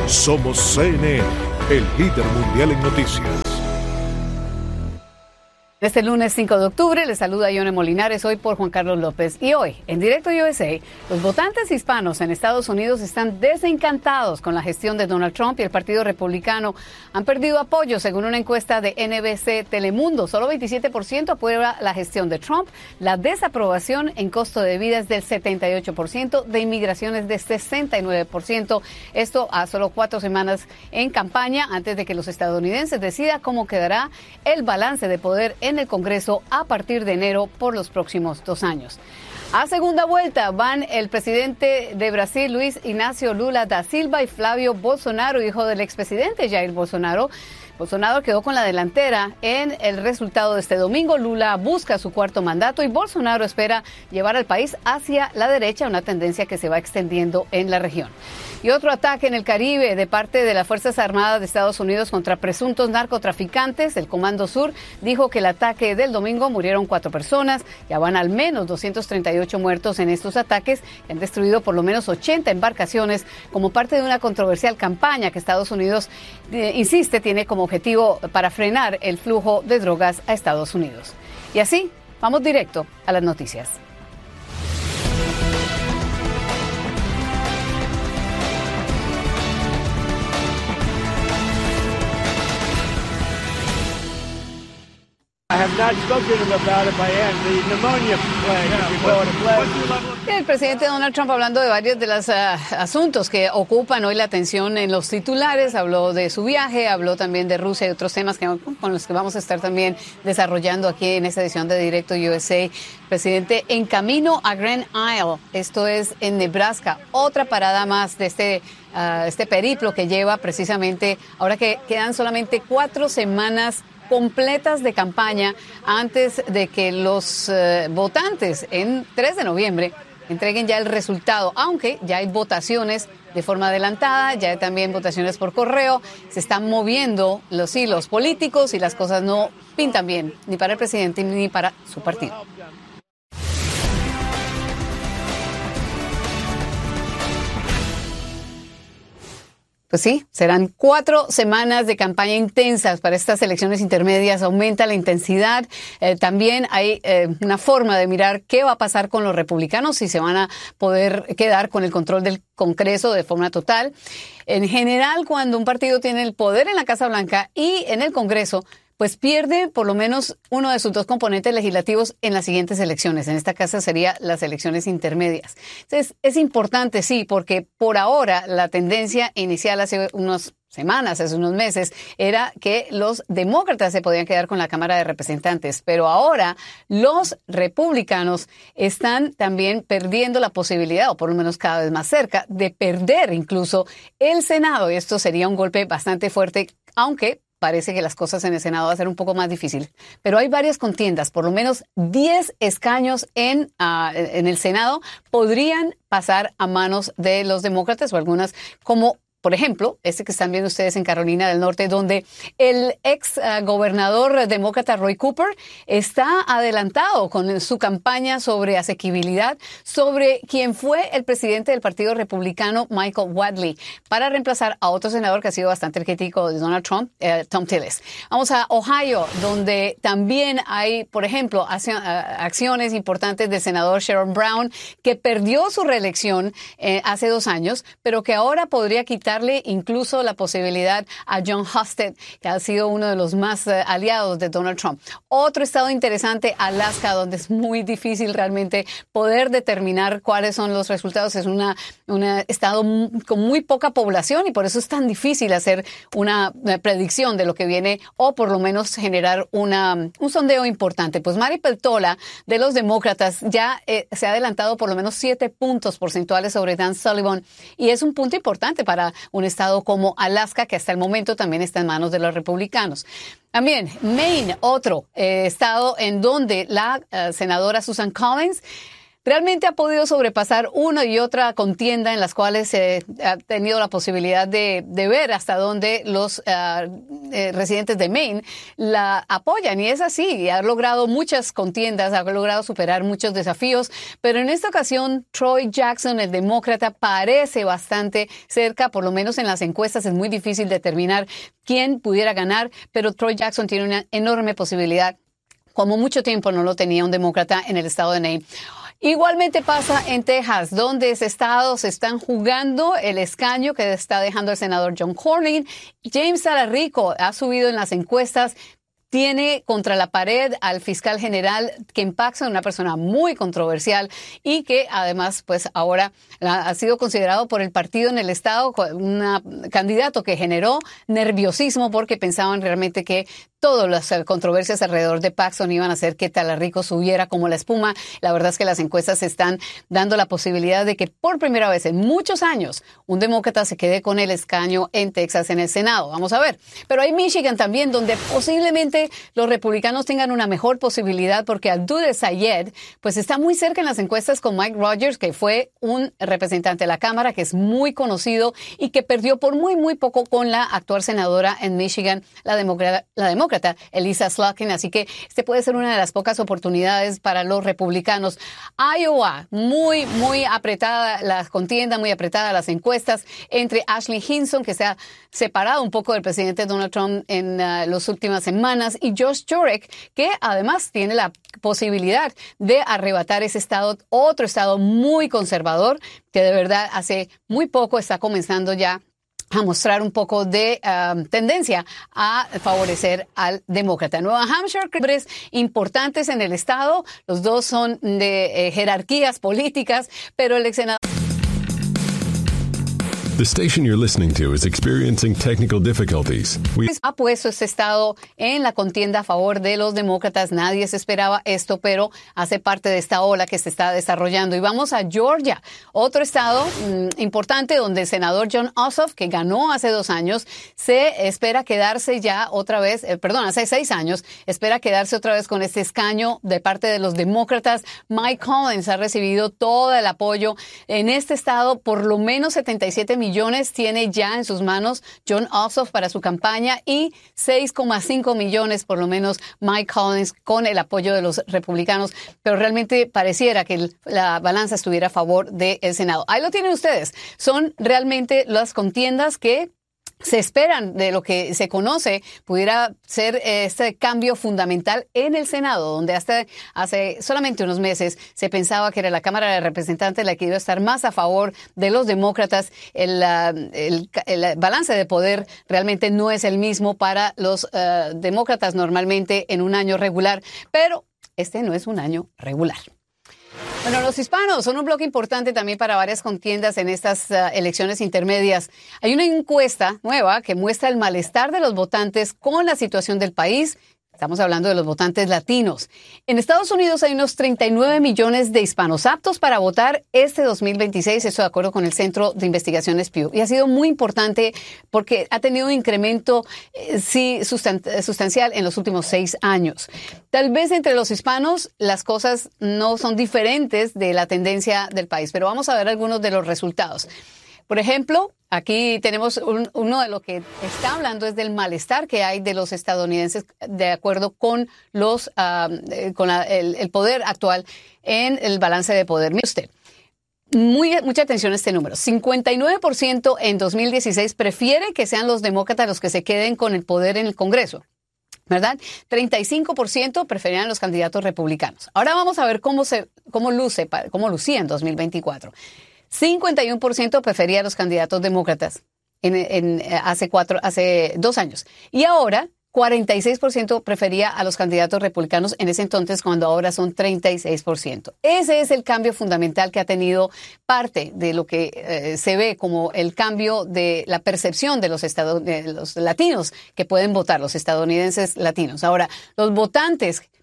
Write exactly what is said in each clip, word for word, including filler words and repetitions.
Somos C N N, el líder mundial en noticias. Este lunes cinco de octubre les saluda Yone Molinares, hoy por Juan Carlos López. Y hoy, en Directo U S A, los votantes hispanos en Estados Unidos están desencantados con la gestión de Donald Trump y el Partido Republicano han perdido apoyo, según una encuesta de N B C Telemundo. Solo veintisiete por ciento aprueba la gestión de Trump. La desaprobación en costo de vida es del setenta y ocho por ciento, de inmigración es de sesenta y nueve por ciento. Esto a solo cuatro semanas en campaña, antes de que los estadounidenses decidan cómo quedará el balance de poder en el Congreso a partir de enero por los próximos dos años. A segunda vuelta van el presidente de Brasil, Luis Ignacio Lula da Silva, y Flavio Bolsonaro, hijo del expresidente Jair Bolsonaro. Bolsonaro quedó con la delantera en el resultado de este domingo. Lula busca su cuarto mandato y Bolsonaro espera llevar al país hacia la derecha, una tendencia que se va extendiendo en la región. Y otro ataque en el Caribe de parte de las Fuerzas Armadas de Estados Unidos contra presuntos narcotraficantes. El Comando Sur dijo que el ataque del domingo murieron cuatro personas. Ya van al menos doscientos treinta y ocho muertos en estos ataques que han destruido por lo menos ochenta embarcaciones como parte de una controversial campaña que Estados Unidos eh, insiste tiene como objetivo para frenar el flujo de drogas a Estados Unidos. Y así, vamos directo a las noticias. El presidente Donald Trump, hablando de varios de los uh, asuntos que ocupan hoy la atención en los titulares, habló de su viaje, habló también de Rusia y otros temas que, con los que vamos a estar también desarrollando aquí en esta edición de Directo U S A. El presidente en camino a Grand Isle, esto es en Nebraska, otra parada más de este uh, este periplo que lleva precisamente, ahora que quedan solamente cuatro semanas completas de campaña antes de que los uh, votantes en tres de noviembre entreguen ya el resultado, aunque ya hay votaciones de forma adelantada, ya hay también votaciones por correo, se están moviendo los hilos políticos y las cosas no pintan bien, ni para el presidente ni para su partido. Pues sí, serán cuatro semanas de campaña intensas para estas elecciones intermedias. Aumenta la intensidad. Eh, también hay eh, una forma de mirar qué va a pasar con los republicanos, si se van a poder quedar con el control del Congreso de forma total. En general, cuando un partido tiene el poder en la Casa Blanca y en el Congreso, pues pierde por lo menos uno de sus dos componentes legislativos en las siguientes elecciones. En esta casa serían las elecciones intermedias. Entonces, es importante, sí, porque por ahora la tendencia inicial hace unas semanas, hace unos meses, era que los demócratas se podían quedar con la Cámara de Representantes. Pero ahora los republicanos están también perdiendo la posibilidad, o por lo menos cada vez más cerca, de perder incluso el Senado. Y esto sería un golpe bastante fuerte, aunque parece que las cosas en el Senado van a ser un poco más difíciles. Pero hay varias contiendas, por lo menos diez escaños en, uh, en el Senado podrían pasar a manos de los demócratas, o algunas como, por ejemplo, este que están viendo ustedes en Carolina del Norte, donde el ex uh, gobernador demócrata Roy Cooper está adelantado con su campaña sobre asequibilidad, sobre quien fue el presidente del Partido Republicano, Michael Whatley, para reemplazar a otro senador que ha sido bastante crítico de Donald Trump, eh, Thom Tillis. Vamos a Ohio, donde también hay, por ejemplo, acciones importantes del senador Sherrod Brown, que perdió su reelección eh, hace dos años, pero que ahora podría quitar darle incluso la posibilidad a Jon Husted, que ha sido uno de los más uh, aliados de Donald Trump. Otro estado interesante, Alaska, donde es muy difícil realmente poder determinar cuáles son los resultados. Es un estado con muy poca población y por eso es tan difícil hacer una, una predicción de lo que viene, o por lo menos generar una, un sondeo importante. Pues Mary Peltola, de los demócratas, ya eh, se ha adelantado por lo menos siete puntos porcentuales sobre Dan Sullivan, y es un punto importante para un estado como Alaska, que hasta el momento también está en manos de los republicanos. También Maine, otro eh, estado en donde la uh, senadora Susan Collins realmente ha podido sobrepasar una y otra contienda en las cuales eh, ha tenido la posibilidad de, de ver hasta dónde los uh, eh, residentes de Maine la apoyan. Y es así, y ha logrado muchas contiendas, ha logrado superar muchos desafíos, pero en esta ocasión Troy Jackson, el demócrata, parece bastante cerca, por lo menos en las encuestas es muy difícil determinar quién pudiera ganar, pero Troy Jackson tiene una enorme posibilidad, como mucho tiempo no lo tenía un demócrata en el estado de Maine. Igualmente pasa en Texas, donde ese estado se están jugando el escaño que está dejando el senador John Cornyn. James Talarico ha subido en las encuestas. Tiene contra la pared al fiscal general Ken Paxton, una persona muy controversial y que además pues ahora ha sido considerado por el partido en el estado un candidato que generó nerviosismo porque pensaban realmente que todas las controversias alrededor de Paxton iban a hacer que Talarico subiera como la espuma. La verdad es que las encuestas están dando la posibilidad de que por primera vez en muchos años un demócrata se quede con el escaño en Texas en el Senado. Vamos a ver. Pero hay Michigan también, donde posiblemente los republicanos tengan una mejor posibilidad porque Abdul Sayed pues está muy cerca en las encuestas con Mike Rogers, que fue un representante de la Cámara que es muy conocido y que perdió por muy, muy poco con la actual senadora en Michigan, la demócrata, la demócrata Elissa Slotkin, así que este puede ser una de las pocas oportunidades para los republicanos. Iowa, muy, muy apretada la contienda, muy apretada las encuestas entre Ashley Hinson, que se ha separado un poco del presidente Donald Trump en uh, las últimas semanas, y Josh Jurek, que además tiene la posibilidad de arrebatar ese estado, otro estado muy conservador, que de verdad hace muy poco está comenzando ya a mostrar un poco de um, tendencia a favorecer al demócrata. Nueva Hampshire, hombres importantes en el estado, los dos son de eh, jerarquías políticas, pero el ex senador The station you're listening to is experiencing technical difficulties. We... ha puesto este estado en la contienda a favor de los demócratas. Nadie se esperaba esto, pero hace parte de esta ola que se está desarrollando. Y vamos a Georgia, otro estado mmm, importante donde el senador Jon Ossoff, que ganó hace dos años, se espera quedarse ya otra vez, eh, perdón, hace seis años, espera quedarse otra vez con este escaño de parte de los demócratas. Mike Collins ha recibido todo el apoyo en este estado, por lo menos setenta y siete millones tiene ya en sus manos Jon Ossoff para su campaña y seis coma cinco millones por lo menos Mike Collins con el apoyo de los republicanos, pero realmente pareciera que el, la balanza estuviera a favor del Senado. Ahí lo tienen ustedes. Son realmente las contiendas que se esperan de lo que se conoce pudiera ser este cambio fundamental en el Senado, donde hasta hace solamente unos meses se pensaba que era la Cámara de Representantes la que iba a estar más a favor de los demócratas. El, el, el balance de poder realmente no es el mismo para los uh, demócratas normalmente en un año regular, pero este no es un año regular. Bueno, los hispanos son un bloque importante también para varias contiendas en estas uh, elecciones intermedias. Hay una encuesta nueva que muestra el malestar de los votantes con la situación del país. Estamos hablando de los votantes latinos. En Estados Unidos hay unos treinta y nueve millones de hispanos aptos para votar este dos mil veintiséis, eso de acuerdo con el Centro de Investigaciones Pew. Y ha sido muy importante porque ha tenido un incremento eh, sí sustan- sustancial en los últimos seis años. Tal vez entre los hispanos las cosas no son diferentes de la tendencia del país, pero vamos a ver algunos de los resultados. Por ejemplo, aquí tenemos un, uno de lo que está hablando es del malestar que hay de los estadounidenses de acuerdo con los uh, con la, el, el poder actual en el balance de poder. Mire usted, muy, mucha atención a este número. cincuenta y nueve por ciento en dos mil dieciséis prefiere que sean los demócratas los que se queden con el poder en el Congreso, ¿verdad? treinta y cinco por ciento preferían los candidatos republicanos. Ahora vamos a ver cómo se cómo luce cómo lucía en dos mil veinticuatro. cincuenta y uno por ciento prefería a los candidatos demócratas en, en, hace, cuatro, hace dos años. Y ahora, cuarenta y seis por ciento prefería a los candidatos republicanos en ese entonces, cuando ahora son treinta y seis por ciento. Ese es el cambio fundamental que ha tenido parte de lo que eh, se ve como el cambio de la percepción de los, estado, de los latinos que pueden votar, los estadounidenses latinos. Ahora, los votantes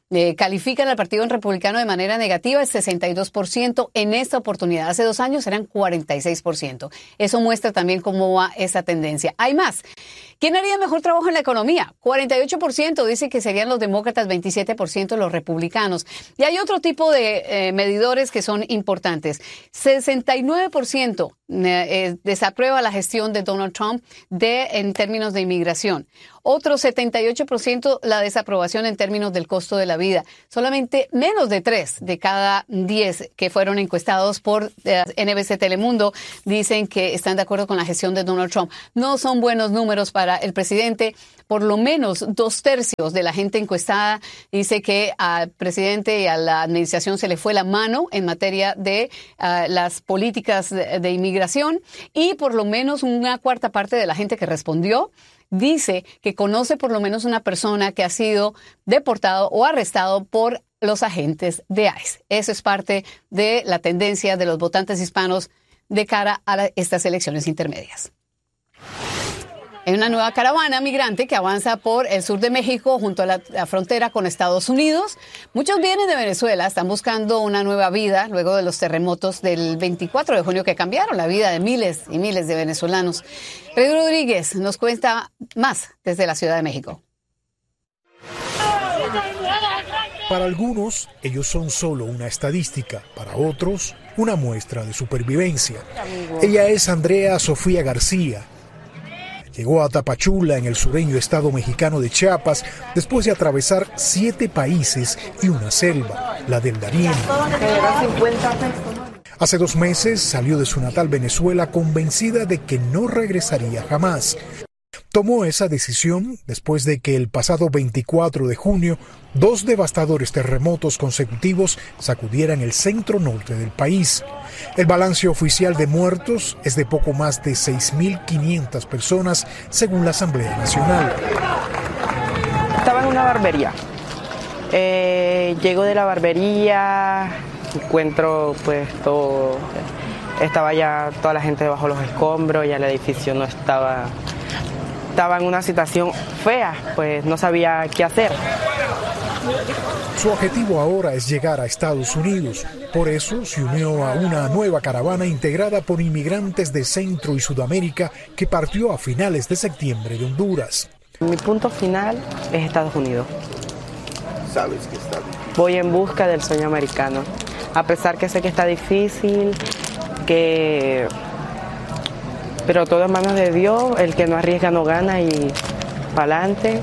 eh, califican al Partido Republicano de manera negativa, es sesenta y dos por ciento en esta oportunidad. Hace dos años eran cuarenta y seis por ciento. Eso muestra también cómo va esa tendencia. Hay más. ¿Quién haría mejor trabajo en la economía? cuarenta y ocho por ciento dice que serían los demócratas, veintisiete por ciento los republicanos. Y hay otro tipo de eh, medidores que son importantes. sesenta y nueve por ciento eh, desaprueba la gestión de Donald Trump de, en términos de inmigración. Otro setenta y ocho por ciento la desaprobación en términos del costo de la vida. Solamente menos de tres de cada diez que fueron encuestados por eh, N B C Telemundo dicen que están de acuerdo con la gestión de Donald Trump. No son buenos números para el presidente. Por lo menos dos tercios de la gente encuestada dice que al presidente y a la administración se le fue la mano en materia de uh, las políticas de, de inmigración, y por lo menos una cuarta parte de la gente que respondió dice que conoce por lo menos una persona que ha sido deportado o arrestado por los agentes de I C E. Eso es parte de la tendencia de los votantes hispanos de cara a la, estas elecciones intermedias. Hay una nueva caravana migrante que avanza por el sur de México junto a la, la frontera con Estados Unidos. Muchos vienen de Venezuela, están buscando una nueva vida luego de los terremotos del veinticuatro de junio que cambiaron la vida de miles y miles de venezolanos. Freddy Rodríguez nos cuenta más desde la Ciudad de México. Para algunos, ellos son solo una estadística, para otros, una muestra de supervivencia. Ella es Andrea Sofía García. Llegó a Tapachula, en el sureño estado mexicano de Chiapas, después de atravesar siete países y una selva, la del Darién. Hace dos meses salió de su natal Venezuela convencida de que no regresaría jamás. Tomó esa decisión después de que el pasado veinticuatro de junio dos devastadores terremotos consecutivos sacudieran el centro norte del país. El balance oficial de muertos es de poco más de seis mil quinientas personas, según la Asamblea Nacional. Estaba en una barbería. Eh, llego de la barbería, encuentro pues todo, estaba ya toda la gente debajo de los escombros, ya el edificio no estaba... Estaba en una situación fea, pues no sabía qué hacer. Su objetivo ahora es llegar a Estados Unidos. Por eso se unió a una nueva caravana integrada por inmigrantes de Centro y Sudamérica que partió a finales de septiembre de Honduras. Mi punto final es Estados Unidos. Sabes que está difícil. Voy en busca del sueño americano. A pesar que sé que está difícil, que... pero todo en manos de Dios, el que no arriesga no gana y pa'lante.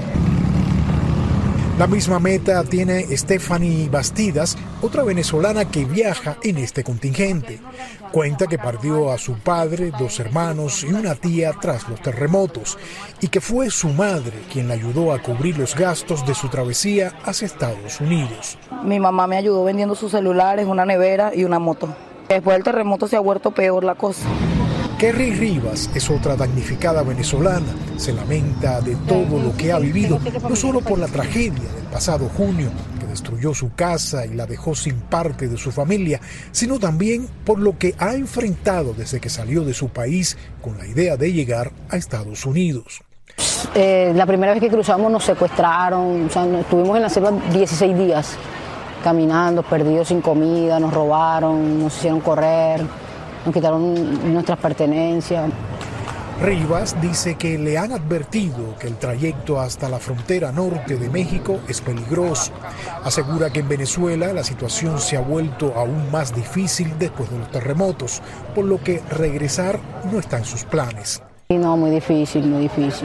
La misma meta tiene Stephanie Bastidas, otra venezolana que viaja en este contingente. Cuenta que perdió a su padre, dos hermanos y una tía tras los terremotos, y que fue su madre quien la ayudó a cubrir los gastos de su travesía hacia Estados Unidos. Mi mamá me ayudó vendiendo sus celulares, una nevera y una moto. Después del terremoto se ha vuelto peor la cosa. Kerry Rivas es otra damnificada venezolana. Se lamenta de todo lo que ha vivido, no solo por la tragedia del pasado junio, que destruyó su casa y la dejó sin parte de su familia, sino también por lo que ha enfrentado desde que salió de su país con la idea de llegar a Estados Unidos. Eh, la primera vez que cruzamos nos secuestraron, o sea, estuvimos en la selva dieciséis días, caminando, perdidos sin comida, nos robaron, nos hicieron correr. Nos quitaron nuestras pertenencias. Rivas dice que le han advertido que el trayecto hasta la frontera norte de México es peligroso. Asegura que en Venezuela la situación se ha vuelto aún más difícil después de los terremotos, por lo que regresar no está en sus planes. No, muy difícil, muy difícil.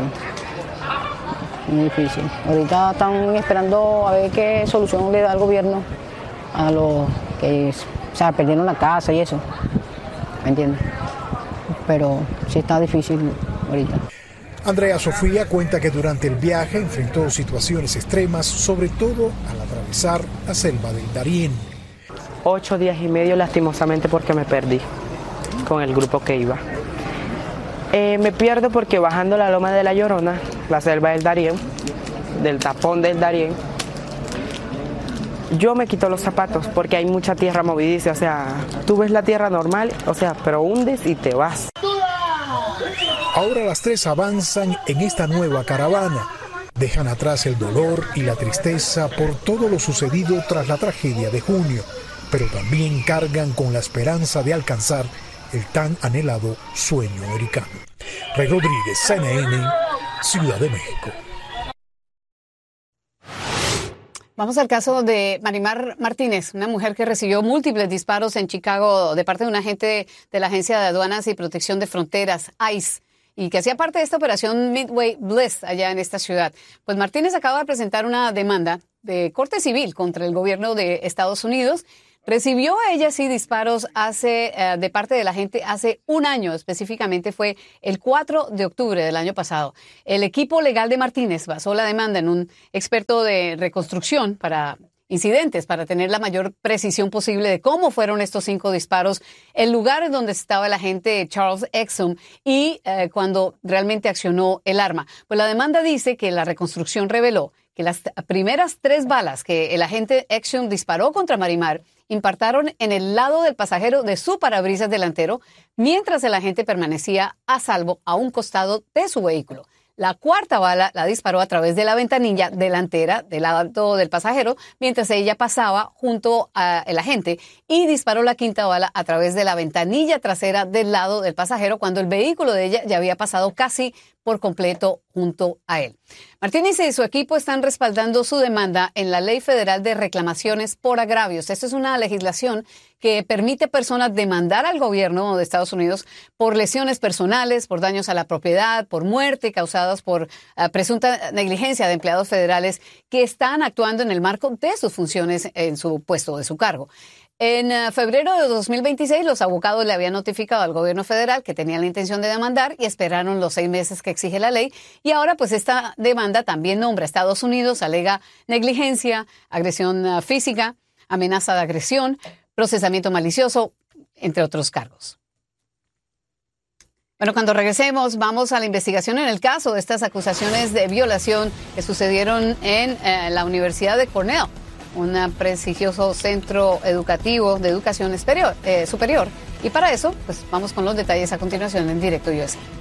Muy difícil. Ahorita están esperando a ver qué solución le da el gobierno a los que, o sea, perdieron la casa y eso. ¿Me entiendes? Pero sí está difícil ahorita. Andrea Sofía cuenta que durante el viaje enfrentó situaciones extremas, sobre todo al atravesar la selva del Darién. Ocho días y medio lastimosamente porque me perdí con el grupo que iba. Eh, me pierdo porque bajando la loma de la Llorona, la selva del Darién, del tapón del Darién, yo me quito los zapatos porque hay mucha tierra movediza, o sea, tú ves la tierra normal, o sea, pero hundes y te vas. Ahora las tres avanzan en esta nueva caravana. Dejan atrás el dolor y la tristeza por todo lo sucedido tras la tragedia de junio, pero también cargan con la esperanza de alcanzar el tan anhelado sueño americano. Rey Rodríguez, C N N, Ciudad de México. Vamos al caso de Marimar Martínez, una mujer que recibió múltiples disparos en Chicago de parte de un agente de la Agencia de Aduanas y Protección de Fronteras, ICE, y que hacía parte de esta operación Midway Bliss allá en esta ciudad. Pues Martínez acaba de presentar una demanda de corte civil contra el gobierno de Estados Unidos. Recibió ella sí disparos hace, uh, de parte de la gente hace un año, específicamente fue el cuatro de octubre del año pasado. El equipo legal de Martínez basó la demanda en un experto de reconstrucción para incidentes, para tener la mayor precisión posible de cómo fueron estos cinco disparos, el lugar en donde estaba el agente Charles Exum y uh, cuando realmente accionó el arma. Pues la demanda dice que la reconstrucción reveló que las primeras tres balas que el agente Exum disparó contra Marimar impactaron en el lado del pasajero de su parabrisas delantero, mientras el agente permanecía a salvo a un costado de su vehículo. La cuarta bala la disparó a través de la ventanilla delantera del lado del pasajero, mientras ella pasaba junto al agente, y disparó la quinta bala a través de la ventanilla trasera del lado del pasajero, cuando el vehículo de ella ya había pasado casi por completo junto a él. Martínez y su equipo están respaldando su demanda en la Ley Federal de Reclamaciones por Agravios. Esta es una legislación que permite a personas demandar al gobierno de Estados Unidos por lesiones personales, por daños a la propiedad, por muerte causadas por uh, presunta negligencia de empleados federales que están actuando en el marco de sus funciones en su puesto de su cargo. En uh, febrero de dos mil veintiséis, los abogados le habían notificado al gobierno federal que tenían la intención de demandar y esperaron los seis meses que exige la ley. Y ahora, pues, esta demanda también nombra a Estados Unidos, alega negligencia, agresión uh, física, amenaza de agresión, procesamiento malicioso, entre otros cargos. Bueno, cuando regresemos, vamos a la investigación en el caso de estas acusaciones de violación que sucedieron en uh, la Universidad de Cornell, un prestigioso centro educativo de educación superior, eh, superior. Y para eso, pues vamos con los detalles a continuación en Directo U S A.